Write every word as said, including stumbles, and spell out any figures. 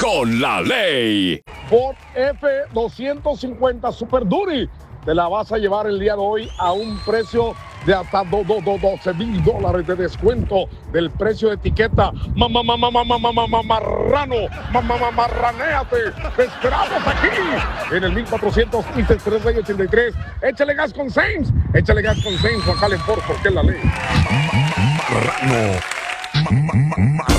con la ley. Ford F doscientos cincuenta Super Duty te la vas a llevar el día de hoy a un precio de hasta doce mil dólares de descuento del precio de etiqueta. Mamá, mamá, mamá, mamá, mamá, marrano, mamá, mamá, marranéate. Te esperamos aquí en el mil cuatrocientos East tres Rey ochenta y tres. Échale gas con Sainz, échale gas con Sainz, Juan Calen Ford, porque es la ley. Marrano.